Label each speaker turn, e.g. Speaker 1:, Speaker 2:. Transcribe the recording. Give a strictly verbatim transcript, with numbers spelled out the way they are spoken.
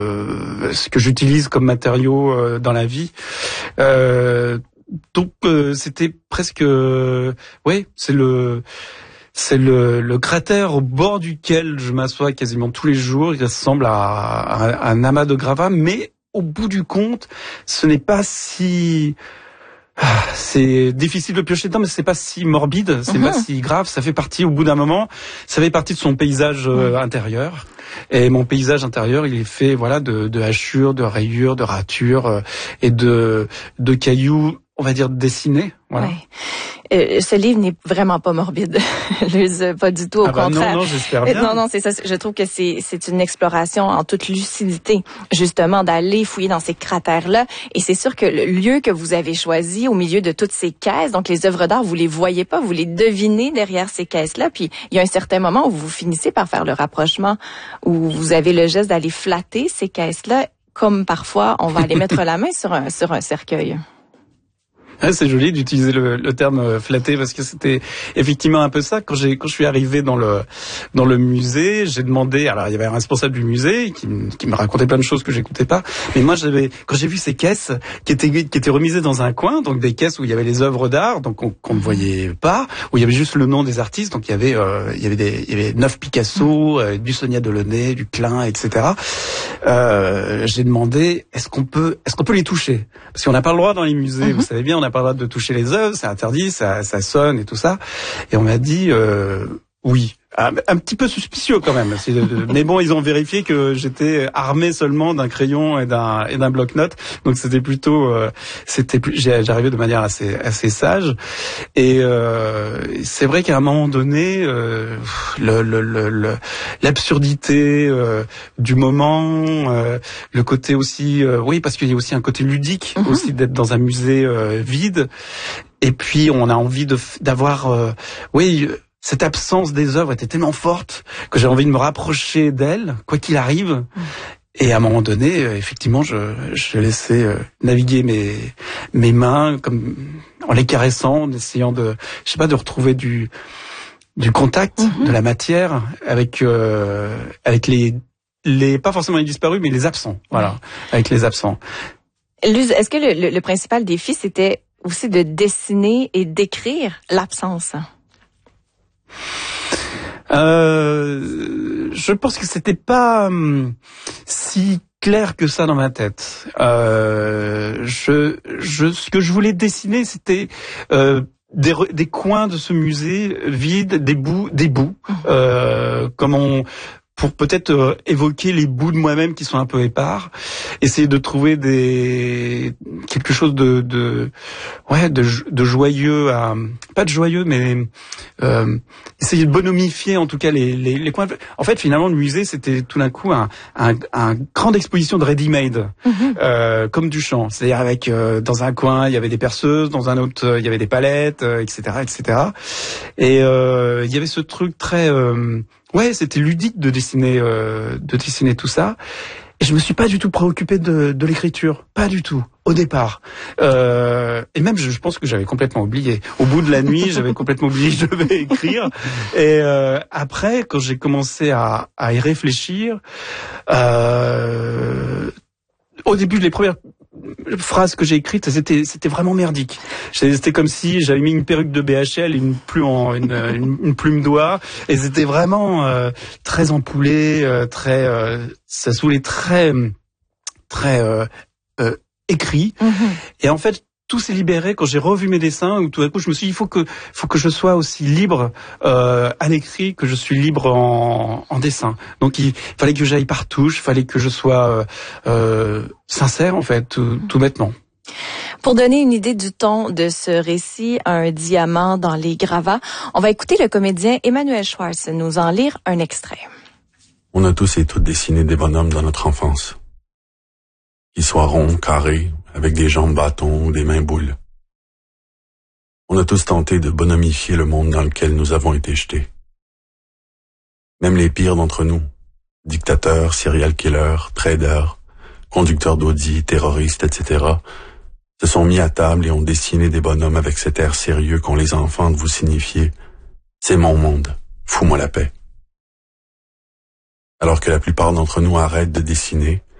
Speaker 1: euh, ce que j'utilise comme matériau euh, dans la vie. Euh, donc euh, c'était presque, euh, ouais, c'est le c'est le, le cratère au bord duquel je m'assois quasiment tous les jours. Il ressemble à, à, à un amas de gravats, mais au bout du compte, ce n'est pas si... C'est difficile de piocher dedans, mais c'est pas si morbide, c'est mmh. pas si grave. Ça fait partie, au bout d'un moment, ça fait partie de son paysage euh, intérieur. Et mon paysage intérieur, il est fait, voilà, de, de hachures, de rayures, de ratures euh, et de, de cailloux, on va dire dessinés. Voilà.
Speaker 2: Ouais. Euh, ce livre n'est vraiment pas morbide, Luz, pas du tout, au
Speaker 1: ah bah
Speaker 2: contraire.
Speaker 1: Non, non, j'espère bien.
Speaker 2: Non, non, c'est ça. Je trouve que c'est c'est une exploration en toute lucidité, justement, d'aller fouiller dans ces cratères-là. Et c'est sûr que le lieu que vous avez choisi, au milieu de toutes ces caisses, donc les œuvres d'art, vous les voyez pas, vous les devinez derrière ces caisses-là. Puis il y a un certain moment où vous finissez par faire le rapprochement, où vous avez le geste d'aller flatter ces caisses-là, comme parfois on va aller mettre la main sur un sur un cercueil.
Speaker 1: Ah, c'est joli d'utiliser le, le terme flatté parce que c'était effectivement un peu ça. Quand j'ai quand je suis arrivé dans le dans le musée, j'ai demandé. Alors il y avait un responsable du musée qui, qui me racontait plein de choses que j'écoutais pas. Mais moi j'avais quand j'ai vu ces caisses qui étaient qui étaient remisées dans un coin, donc des caisses où il y avait les œuvres d'art, donc qu'on, qu'on ne voyait pas, où il y avait juste le nom des artistes. Donc il y avait euh, il y avait des il y avait neuf Picasso, euh, du Sonia Delaunay, du Klein, et cetera. Euh, j'ai demandé est-ce qu'on peut est-ce qu'on peut les toucher parce qu'on n'a pas le droit dans les musées. Mm-hmm. Vous savez bien, on n'a pas le droit de toucher les œuvres, c'est interdit, ça, ça sonne et tout ça. Et on m'a dit euh, oui. Un, un petit peu suspicieux quand même. Mais bon, ils ont vérifié que j'étais armé seulement d'un crayon et d'un et d'un bloc-notes. Donc c'était plutôt, euh, c'était plus, j'arrivais de manière assez assez sage. Et euh, c'est vrai qu'à un moment donné, euh, le, le, le, le l'absurdité euh, du moment, euh, le côté aussi, euh, oui, parce qu'il y a aussi un côté ludique mm-hmm. aussi d'être dans un musée euh, vide. Et puis on a envie de d'avoir, euh, oui. Cette absence des œuvres était tellement forte que j'ai envie de me rapprocher d'elles, quoi qu'il arrive. Mmh. Et à un moment donné, effectivement, je, je laissais naviguer mes mes mains comme en les caressant, en essayant de, je sais pas, de retrouver du du contact, mmh. de la matière avec euh, avec les les pas forcément les disparus, mais les absents. Voilà, mmh. avec les absents.
Speaker 2: Luz, est-ce que le, le, le principal défi c'était aussi de dessiner et d'écrire l'absence?
Speaker 1: Euh, je pense que c'était pas hum, si clair que ça dans ma tête. Euh, je, je, ce que je voulais dessiner, c'était euh, des, des coins de ce musée vides, des bouts, des bouts, euh, comme on pour peut-être euh, évoquer les bouts de moi-même qui sont un peu épars, essayer de trouver des quelque chose de de ouais de, de joyeux à pas de joyeux mais euh, essayer de bonomifier en tout cas les les, les coins. En fait, finalement, le musée c'était tout d'un coup un un, un grande exposition de ready-made, mm-hmm. euh, comme Duchamp. C'est-à-dire avec euh, dans un coin il y avait des perceuses, dans un autre euh, il y avait des palettes, euh, et cetera, et cetera. Et euh, il y avait ce truc très euh, ouais, c'était ludique de dessiner, euh, de dessiner tout ça. Et je me suis pas du tout préoccupé de, de l'écriture, pas du tout, au départ. Euh, et même, je, je pense que j'avais complètement oublié. Au bout de la nuit, j'avais complètement oublié que je devais écrire. Et euh, après, quand j'ai commencé à, à y réfléchir, euh, au début, les premières phrase que j'ai écrite, c'était c'était vraiment merdique. C'était comme si j'avais mis une perruque de B H L et une plume en une, une, une plume d'oie, et c'était vraiment euh, très empoulé, euh, très euh, ça se voulait très très euh, euh, écrit. Mm-hmm. Et en fait, tout s'est libéré quand j'ai revu mes dessins, où tout à coup je me suis dit il faut que faut que je sois aussi libre euh, à l'écrit que je suis libre en, en dessin. Donc il fallait que j'aille par touche, il fallait que je sois euh, euh, sincère en fait, tout, tout bêtement.
Speaker 2: Pour donner une idée du ton de ce récit, un diamant dans les gravats, on va écouter le comédien Emmanuel Schwartz nous en lire un extrait.
Speaker 3: On a tous et toutes dessiné des bonhommes dans notre enfance. Qu'ils soient ronds, carrés, avec des jambes bâtons ou des mains boules. On a tous tenté de bonomifier le monde dans lequel nous avons été jetés. Même les pires d'entre nous, dictateurs, serial killers, traders, conducteurs d'Audi, terroristes, et cetera, se sont mis à table et ont dessiné des bonhommes avec cet air sérieux qu'ont les enfants de vous signifier « C'est mon monde, fous-moi la paix ». Alors que la plupart d'entre nous arrêtent de dessiner,